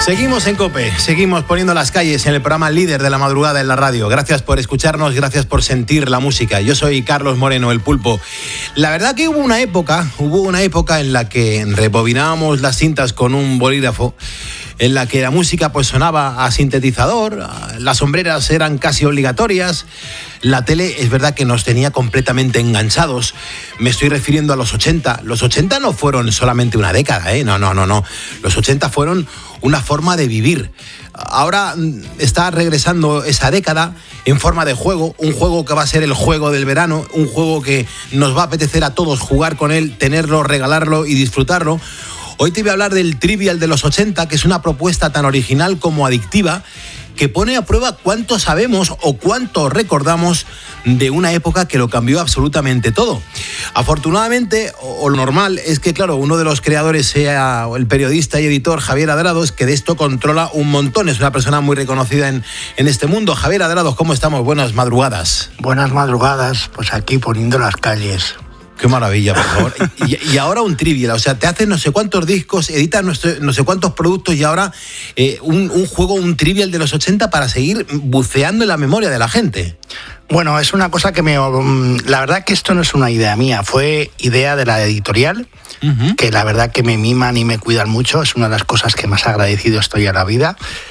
Seguimos en COPE, seguimos poniendo las calles en el programa líder de la madrugada en la radio. Gracias por escucharnos, gracias por sentir la música. Yo soy Carlos Moreno, el Pulpo. La verdad que hubo una época en la que rebobinábamos las cintas con un bolígrafo, en la que la música pues sonaba a sintetizador, las sombreras eran casi obligatorias, la tele es verdad que nos tenía completamente enganchados. Me estoy refiriendo a los 80. Los 80 no fueron solamente una década, no. Los 80 fueron una forma de vivir. Ahora está regresando esa década en forma de juego, un juego que va a ser el juego del verano, un juego que nos va a apetecer a todos jugar con él, tenerlo, regalarlo y disfrutarlo. Hoy te voy a hablar del Trivial de los 80, que es una propuesta tan original como adictiva, que pone a prueba cuánto sabemos o cuánto recordamos de una época que lo cambió absolutamente todo. Afortunadamente, o lo normal, es que, claro, uno de los creadores sea el periodista y editor Javier Adrados, que de esto controla un montón. Es una persona muy reconocida en este mundo. Javier Adrados, ¿cómo estamos? Buenas madrugadas. Buenas madrugadas, pues aquí poniendo las calles. Qué maravilla, por favor. Y ahora un Trivial, o sea, te hacen no sé cuántos discos, editas no sé cuántos productos y ahora un juego, un Trivial de los 80 para seguir buceando en la memoria de la gente. Bueno, es una cosa que la verdad que esto no es una idea mía, fue idea de la editorial, que la verdad que me miman y me cuidan mucho, es una de las cosas que más agradecido estoy a la vida.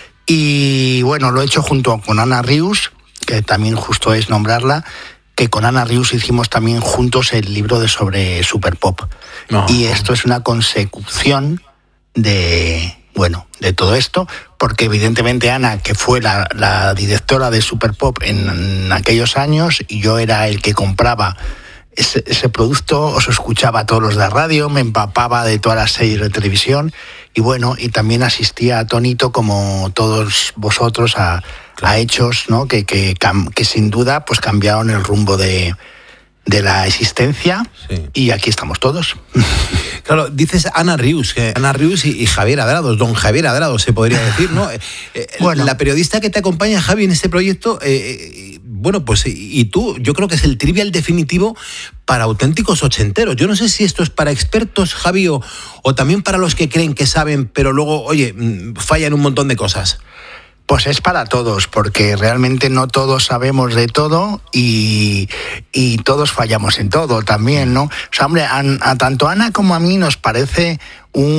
Y bueno, lo he hecho junto con Ana Rius, que también justo es nombrarla, que con Ana Rius hicimos también juntos el libro sobre Super Pop. Y esto es una consecución de todo esto, porque evidentemente Ana, que fue la directora de Super Pop en aquellos años, y yo era el que compraba ese producto, os escuchaba a todos los de la radio, me empapaba de todas las series de televisión, y también asistía atónito, como todos vosotros, a hechos, ¿no? que sin duda pues cambiaron el rumbo de la existencia. Sí. Y aquí estamos todos. Claro, dices Ana Rius y Javier Adrados, don Javier Adrados se podría decir, ¿no? Bueno, la periodista que te acompaña, Javi, en este proyecto, y tú, yo creo que es el Trivial definitivo para auténticos ochenteros. Yo no sé si esto es para expertos, Javi, o también para los que creen que saben, pero luego, fallan un montón de cosas. Pues es para todos, porque realmente no todos sabemos de todo y todos fallamos en todo también, ¿no? O sea, hombre, tanto a Ana como a mí nos parece un